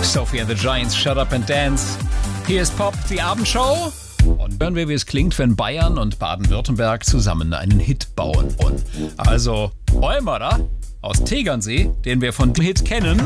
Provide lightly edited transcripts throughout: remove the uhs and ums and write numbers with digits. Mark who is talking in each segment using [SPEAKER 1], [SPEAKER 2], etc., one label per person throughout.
[SPEAKER 1] Sophie and the Giants, Shut Up and Dance. Hier ist Pop, die Abendshow. Und hören wir, wie es klingt, wenn Bayern und Baden-Württemberg zusammen einen Hit bauen. Und also Eumerer aus Tegernsee, den wir von dem Hit kennen.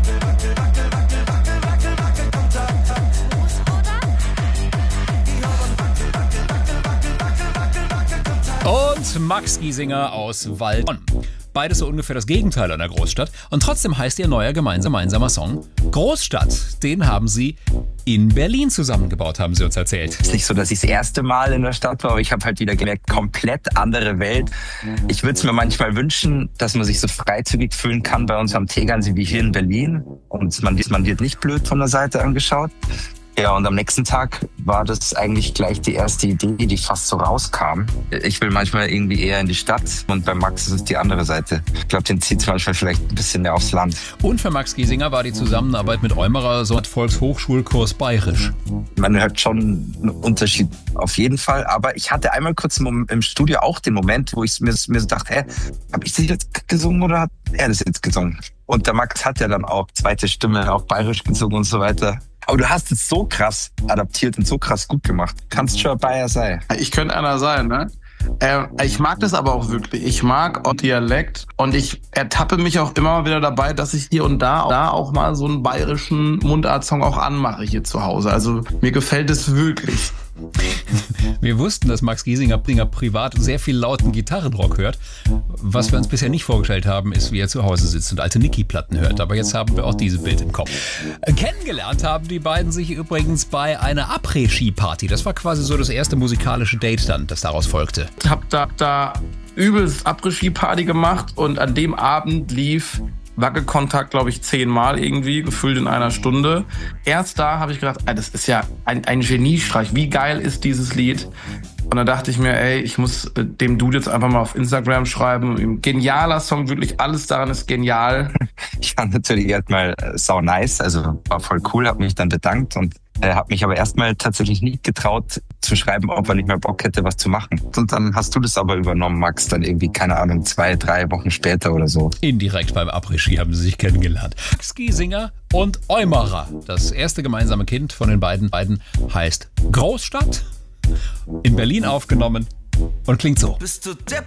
[SPEAKER 1] Und Max Giesinger aus Waldonn. Beides so ungefähr das Gegenteil einer Großstadt. Und trotzdem heißt ihr neuer gemeinsamer Song Großstadt. Den haben sie in Berlin zusammengebaut, haben sie uns erzählt.
[SPEAKER 2] Es ist nicht so, dass ich das erste Mal in der Stadt war, aber ich habe halt wieder gemerkt, komplett andere Welt. Ich würde es mir manchmal wünschen, dass man sich so freizügig fühlen kann bei uns am Tegernsee wie hier in Berlin. Und man wird nicht blöd von der Seite angeschaut. Ja, und am nächsten Tag war das eigentlich gleich die erste Idee, die fast so rauskam. Ich will manchmal irgendwie eher in die Stadt und bei Max ist es die andere Seite. Ich glaube, den zieht es manchmal vielleicht ein bisschen mehr aufs Land. Und für Max Giesinger war die Zusammenarbeit mit Eumerer so ein Volkshochschulkurs bayerisch. Man hört schon einen Unterschied auf jeden Fall, aber ich hatte einmal kurz im Studio auch den Moment, wo ich mir so dachte, habe ich das jetzt gesungen oder hat er das jetzt gesungen? Und der Max hat ja dann auch zweite Stimme, auch bayerisch gesungen und so weiter. Aber du hast es so krass adaptiert und so krass gut gemacht. Kannst schon ein Bayer sein.
[SPEAKER 3] Ich könnte einer sein, ne? Ich mag das aber auch wirklich. Ich mag auch Dialekt und ich ertappe mich auch immer wieder dabei, dass ich hier und da auch mal so einen bayerischen Mundartsong auch anmache hier zu Hause. Also mir gefällt es wirklich.
[SPEAKER 1] Wir wussten, dass Max Giesinger privat sehr viel lauten Gitarrenrock hört. Was wir uns bisher nicht vorgestellt haben, ist, wie er zu Hause sitzt und alte Niki-Platten hört. Aber jetzt haben wir auch dieses Bild im Kopf. Kennengelernt haben die beiden sich übrigens bei einer Après-Ski-Party. Das war quasi so das erste musikalische Date dann, das daraus folgte.
[SPEAKER 3] Ich hab da übelst Après-Ski-Party gemacht und an dem Abend lief Wackelkontakt, glaube ich, 10-mal irgendwie, gefühlt in einer Stunde. Erst da habe ich gedacht, das ist ja ein Geniestreich. Wie geil ist dieses Lied? Und dann dachte ich mir, ich muss dem Dude jetzt einfach mal auf Instagram schreiben. Genialer Song, wirklich alles daran ist genial.
[SPEAKER 2] Ich fand natürlich erstmal sau nice, also war voll cool, habe mich dann bedankt und habe mich aber erstmal tatsächlich nie getraut zu schreiben, ob er nicht mehr Bock hätte, was zu machen. Und dann hast du das aber übernommen, Max, dann irgendwie, keine Ahnung, 2-3 Wochen später oder so.
[SPEAKER 1] Indirekt beim Après-Ski haben sie sich kennengelernt. Max Giesinger und Eumerer. Das erste gemeinsame Kind von den beiden heißt Großstadt, in Berlin aufgenommen und klingt so.
[SPEAKER 4] Bist du deppert?